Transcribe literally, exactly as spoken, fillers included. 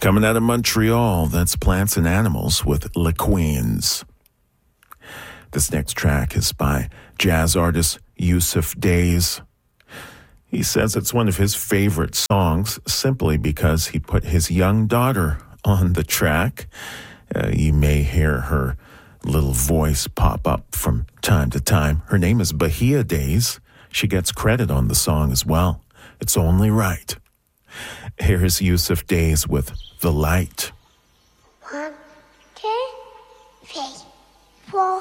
Coming out of Montreal, that's Plants and Animals with Le Queens. This next track is by jazz artist Yusuf Days. He says it's one of his favorite songs simply because he put his young daughter on the track. Uh, you may hear her little voice pop up from time to time. Her name is Bahia Days. She gets credit on the song as well. It's only right. Here's Yusuf Days with The Light. One, two, three, four.